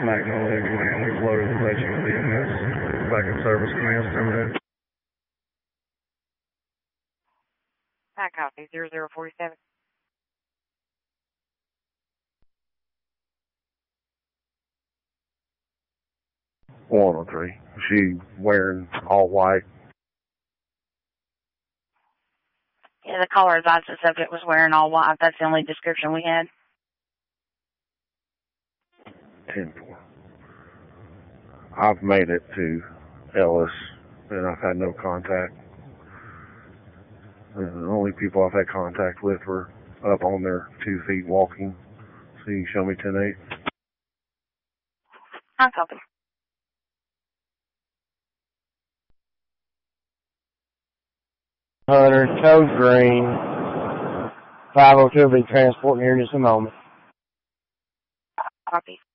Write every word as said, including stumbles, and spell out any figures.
Magnolia Command. We've loaded the Legend with E M S. Back in service, command terminated. I copy, zero zero four seven. one oh three. She wearing all white. Yeah, the caller advised the subject was wearing all white. That's the only description we had. ten four. I've made it to Ellis, and I've had no contact. And the only people I've had contact with were up on their two feet walking. So you can show me ten eight. I copy. Hunter, code green. five oh two will be transporting here in just a moment. Copy.